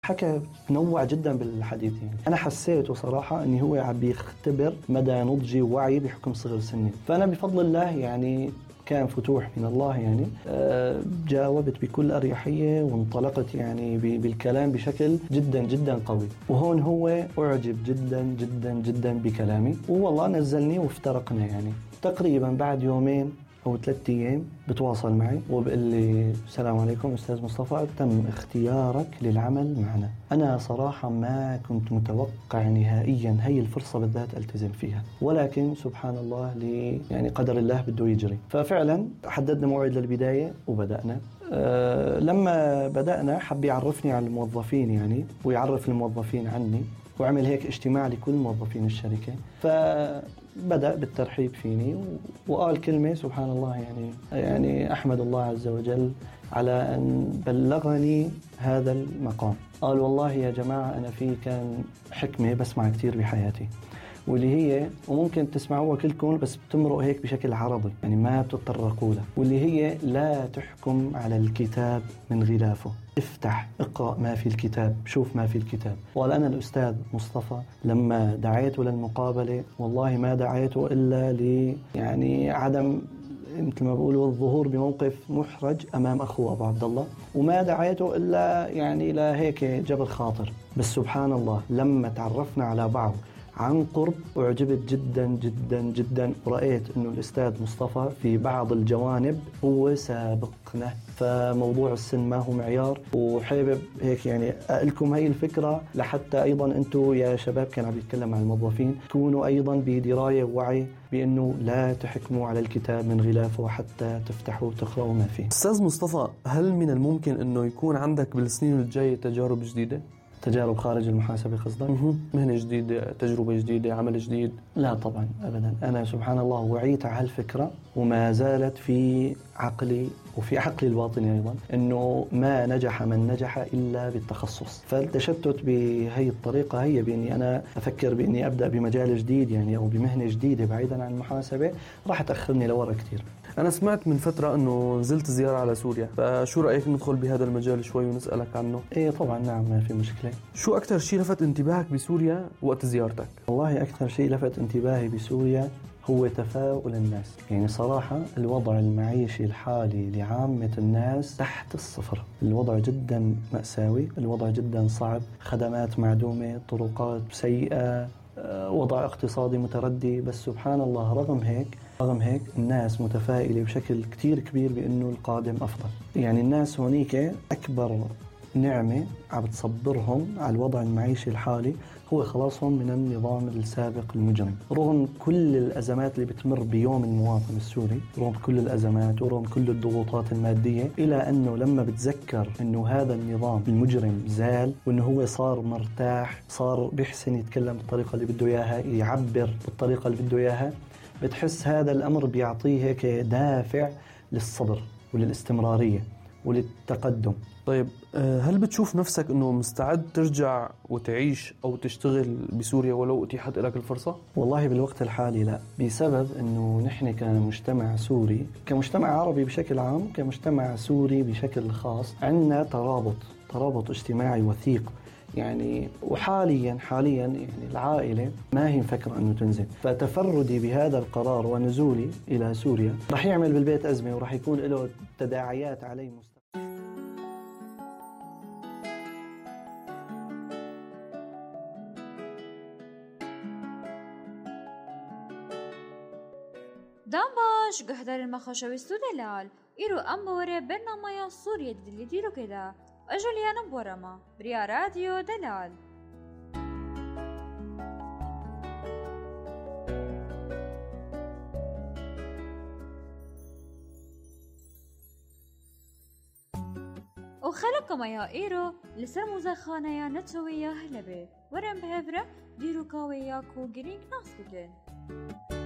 حكى نوع جدا بالحديث. يعني أنا حسيته صراحة أني هو عم بيختبر مدى نضجي ووعي بحكم صغر سني. فأنا بفضل الله يعني كان فتوح من الله، يعني جاوبت بكل أريحية وانطلقت يعني بالكلام بشكل جدا جدا قوي. وهون هو أعجب جدا جدا جدا بكلامي، والله نزلني وافترقنا. يعني تقريبا بعد يومين أو 3 أيام بتواصل معي وبقول لي السلام عليكم أستاذ مصطفى، تم اختيارك للعمل معنا. أنا صراحة ما كنت متوقع نهائيا هي الفرصة بالذات ألتزم فيها، ولكن سبحان الله يعني قدر الله بده يجري. ففعلا حددنا موعد للبداية وبدأنا. لما بدأنا حب يعرفني على الموظفين يعني، ويعرف الموظفين عني، وعمل هيك اجتماع لكل موظفين الشركة. فبدأ بالترحيب فيني وقال كلمة سبحان الله، يعني أحمد الله عز وجل على أن بلغني هذا المقام. قال والله يا جماعة أنا في كان حكمة بسمع كتير بحياتي، واللي هي وممكن تسمعوها كلكم بس بتمرق هيك بشكل عربي، يعني ما بتتطرقوا لها، واللي هي لا تحكم على الكتاب من غلافه، افتح اقرأ ما في الكتاب، شوف ما في الكتاب. وقال أنا الأستاذ مصطفى لما دعيته للمقابلة والله ما دعيته إلا يعني عدم مثل ما بقولوا الظهور بموقف محرج أمام أخوه أبو عبد الله، وما دعيته إلا يعني لهيك جبر خاطر. بس سبحان الله لما تعرفنا على بعض عن قرب أعجبت جدا جدا جدا، ورأيت أنه الأستاذ مصطفى في بعض الجوانب هو سابقنا، فموضوع السن ما هو معيار. وحابب هيك يعني أقلكم هاي الفكرة لحتى أيضا أنتم يا شباب كان عم يتكلم مع الموظفين تكونوا أيضا بدراية ووعي بأنه لا تحكموا على الكتاب من غلافه حتى تفتحوا وتقرأوا ما فيه. أستاذ مصطفى، هل من الممكن أنه يكون عندك بالسنين الجاية تجارب جديدة؟ تجارب خارج المحاسبة قصدك؟ مهنة جديدة، تجربة جديدة، عمل جديد؟ لا طبعا أبدا. أنا سبحان الله وعيت على هالفكرة وما زالت في عقلي وفي عقلي الباطني أيضا، أنه ما نجح من نجح إلا بالتخصص. فالتشتت بهي الطريقة هي بإني أنا أفكر بإني أبدأ بمجال جديد يعني أو بمهنة جديدة بعيدا عن المحاسبة راح تأخرني لورا كتير. أنا سمعت من فترة أنه نزلت زيارة على سوريا، فشو رأيك ندخل بهذا المجال شوي ونسألك عنه؟ إيه طبعا نعم ما في مشكلة. شو أكثر شيء لفت انتباهك بسوريا وقت زيارتك؟ والله أكثر شيء لفت انتباهي بسوريا هو تفاؤل الناس. يعني صراحة الوضع المعيشي الحالي لعامة الناس تحت الصفر، الوضع جدا مأساوي، الوضع جدا صعب، خدمات معدومة، طرقات سيئة، وضع اقتصادي متردي. بس سبحان الله رغم هيك الناس متفائلة بشكل كتير كبير بأنه القادم أفضل. يعني الناس هونيك أكبر نعمة عم تصبرهم على الوضع المعيشي الحالي هو خلاصهم من النظام السابق المجرم. رغم كل الأزمات اللي بتمر بيوم المواطن السوري، رغم كل الأزمات ورغم كل الضغوطات المادية، إلى أنه لما بتذكر أنه هذا النظام المجرم زال وأنه هو صار مرتاح، صار بيحسن يتكلم بالطريقة اللي بده إياها، يعبر بالطريقة اللي بده إياها، بتحس هذا الأمر بيعطيه هيك دافع للصبر وللاستمرارية وللتقدم. طيب هل بتشوف نفسك أنه مستعد ترجع وتعيش أو تشتغل بسوريا ولو أتيحت لك الفرصة؟ والله بالوقت الحالي لا، بسبب أنه نحن كمجتمع سوري، كمجتمع عربي بشكل عام، كمجتمع سوري بشكل خاص، عندنا ترابط اجتماعي وثيق يعني. وحاليا يعني العائلة ما هي مفكرة أنه تنزل، فتفردي بهذا القرار ونزولي إلى سوريا رح يعمل بالبيت أزمة ورح يكون له تداعيات علي مستقبل. دامباش قهدر المخاشوي السودلال إيرو أمبوري برنامج سوريا اللي ديرو كده أجوليانا بورما بريا راديو دلال. وخلقكم يا إيرو لسر مزخانة يا نتوية هلبة ورم بهبرة ديرو كاوياكو جرينك ناس بدن.